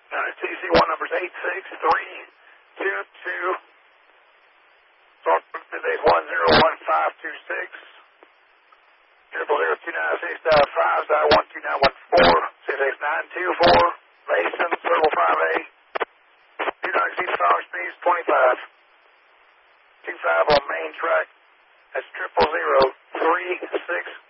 TC1 number's 86322. Talk today's 101526. 00296.5.12914. 68924. Mason, Circle 5A. 296 power speeds 25. 25 on main track. That's 00036.